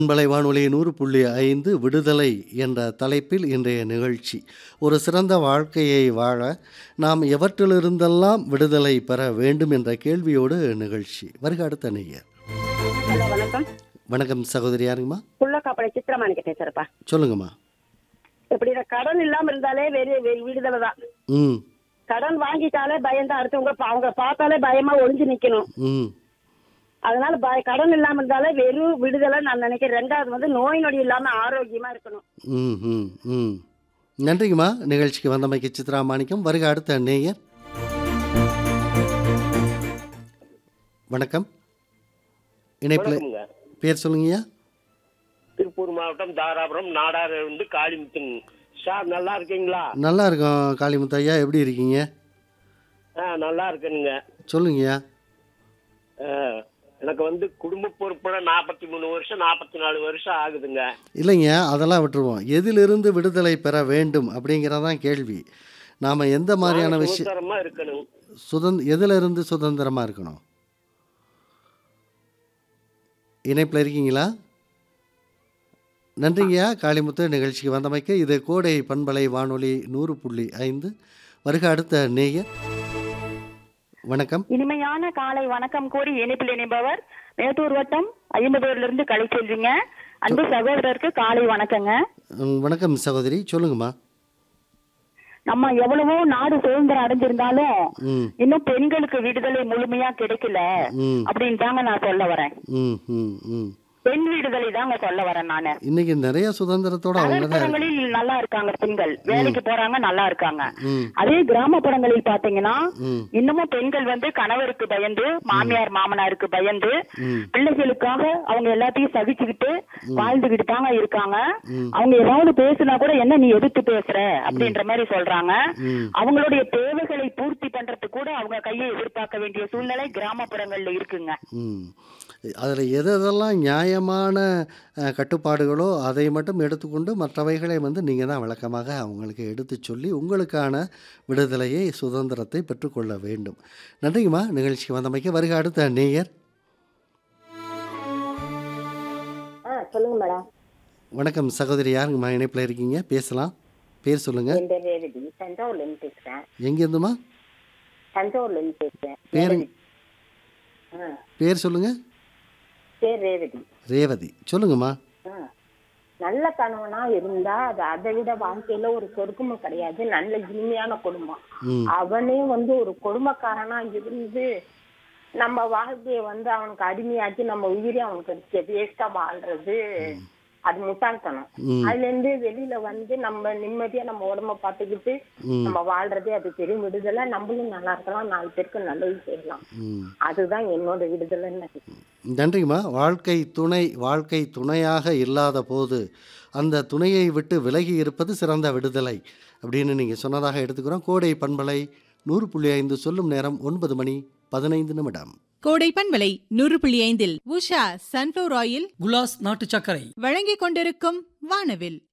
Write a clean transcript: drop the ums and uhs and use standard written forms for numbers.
பண்பலை வானொலி 100.5 விடுதலை என்ற தலைப்பில் இன்றைய நிகழ்ச்சி. ஒரு சிறந்த வாழ்க்கையை வாழ நாம் எவற்றிலிருந்தெல்லாம் விடுதலை பெற வேண்டும் என்ற கேள்வியோடு நிகழ்ச்சி. வருக அடுத்த நேயர். ஹலோ வணக்கம். வணக்கம் சகோதரி, யாருங்கம்மா? புள்ளக்காப்படை சித்திரமாணிக்க பேசுறப்பா. சொல்லுங்கம்மா. இப்படி கடன் இல்லாம இருந்தாலே விடுதலை தான். ம் கடன் வாங்கிட்டாலே பயந்தா அடுத்தவங்க அவங்க பார்த்தாலே பயமா ஒளிஞ்சு நிக்கணும். ம் அதனால கடன் இல்லாம இருந்தாலே வெறும் விடுதலை நான் நினைக்கிறேன். ரெண்டாவது நோய் நொடி இல்லாம ஆரோக்கியமா இருக்கணும். ம் ம் ம் நன்றிங்கம்மா. நிகழ்ச்சிக்கு வந்தமைக்கு சித்ரா மாணிக்கம். வருக அடுத்த நேயர். வணக்கம். இணைப்பில் வணக்கம்ங்க. பேர் சொல்லுங்கய்யா. திருப்பூர் மாவட்டம் தாராபுரம் நாடார் இருந்து காளிமுத்துங்க. சார் நல்லா இருக்கீங்களா? நல்லா இருக்கோம் காளிமுத்து ஐயா, எப்படி இருக்கீங்க? நல்லா இருக்கேனுங்க. சொல்லுங்கய்யா. எனக்கு குடும்ப பொறுப்புல 43 வருஷம் 44 வருஷம் ஆகுதுங்க. இல்லைங்க, அதெல்லாம் விட்டுருவோம். எதிலிருந்து விடுதலை பெற வேண்டும் அப்படிங்கிறதான் கேள்வி. நாம் எந்த மாதிரியான விஷயம் சுதந்திரமா இருக்கணும். எதிலிருந்து சுதந்திரமாக இருக்கணும்? இணைப்பில் இருக்கீங்களா? நன்றிங்கய்யா காளிமுத்து, நிகழ்ச்சிக்கு வந்தமைக்கு. இது கோடை பண்பலை வானொலி 100.5. வருக அடுத்த நேயர். வணக்கம். இனிமையான காலை வணக்கம் கூறி இணைப்பில் இணைப்பவர் மேட்டூர் வட்டம் 50 கலை செல்விங்க. அன்பு சகோதரருக்கு காலை வணக்கங்க. வணக்கம் சகோதரி, சொல்லுங்கம்மா. நம்ம எவ்வளவோ நாடு சுதந்திரம் அடைஞ்சிருந்தாலும் ம் இன்னும் பெண்களுக்கு விடுதலை முழுமையா கிடைக்கல ம் அப்படின்னு தாங்க நான் சொல்ல வரேன். ம் ம் ம் பெண் விடுதலை தாங்க சொல்ல வரேன் நானு. இன்னைக்கு நிறைய சுதந்திரத்தோட அவங்க தான் நகர்ப்புறங்களில் நல்லா இருக்காங்க பெண்கள், வேலைக்கு போறாங்க, நல்லா இருக்காங்க. ம் அதே கிராமப்புறங்களில் பாத்தீங்கன்னா ம் இன்னமும் பெண்கள் கணவருக்கு பயந்து, மாமியார் மாமனாருக்கு பயந்து, ம் பிள்ளைகளுக்காக அவங்க எல்லாத்தையும் சகிச்சுக்கிட்டு வாழ்ந்துகிட்டு தாங்க இருக்காங்க. ம் அவங்க ஏதாவது பேசினா கூட என்ன நீ எதிர்த்து பேசுற அப்படின்ற மாதிரி சொல்றாங்க. ம் அவங்களுடைய தேவைகளை பூர்த்தி பண்றதுக்கு கூட அவங்க கையை எதிர்பார்க்க வேண்டிய சூழ்நிலை கிராமப்புறங்கள்ல இருக்குங்க. ம் அதில் எதெல்லாம் நியாயமான கட்டுப்பாடுகளோ அதை மட்டும் எடுத்துக்கொண்டு மற்றவைகளை நீங்கள் தான் விளக்கமாக அவங்களுக்கு எடுத்து சொல்லி உங்களுக்கான விடுதலையை, சுதந்திரத்தை பெற்றுக்கொள்ள வேண்டும். நன்றிங்கம்மா, நிகழ்ச்சிக்கு வந்தமைக்கு. வருக அடுத்த நேயர். சொல்லுங்க மேடம். வணக்கம் சகோதரி, யாருங்கம்மா? இணைப்பில் இருக்கீங்க, பேசலாம். பேர் சொல்லுங்க. என் பேர் ரேவதி, தஞ்சாவூர்ல இருந்து பேசுறேன். எங்கேருந்துமா? தஞ்சாவூர்ல இருந்து பேசுறேன். பேர் ஆ, பேர் சொல்லுங்க. பேர் ரேவதி. ரேவதி, சொல்லுங்கம்மா. ஆ, நல்ல கணவனா இருந்தா அது அதை விட வாழ்க்கையில ஒரு சொர்க்கமும் கிடையாது. நல்ல இனிமையான குடும்பம். ம் அவனே ஒரு குடும்பக்காரனா இருந்து நம்ம வாழ்க்கைய அவனுக்கு அடிமையாக்கி நம்ம உயிரை அவனுக்கு வேஸ்டா வாழ்றது அது முட்டாள்தனம். ம் அதுல இருந்து வெளியில நம்ம நிம்மதியா நம்ம உடம்ப பார்த்துக்கிட்டு ம் நம்ம வாழ்றதே அது பெரும் விடுதலை. நம்மளும் நல்லா இருக்கலாம், 4 பேருக்கு நல்லது செய்யலாம். ம் அதுதான் என்னோட விடுதலைன்னு நினைக்கிறேன். நன்றிங்கம்மா. வாழ்க்கை துணையாக இல்லாத போது அந்த துணையை விட்டு விலகி இருப்பது சிறந்த விடுதலை அப்படின்னு நீங்கள் சொன்னதாக எடுத்துக்கிறோம். கோடை பண்பலை 100.5 சொல்லும் நேரம் 9:15. கோடை பண்பலை 100.5 உஷா சன்ஃப்ளவர் ஆயில், குலாஸ் நாட்டு சர்க்கரை வழங்கிக் கொண்டிருக்கும் வானவில்.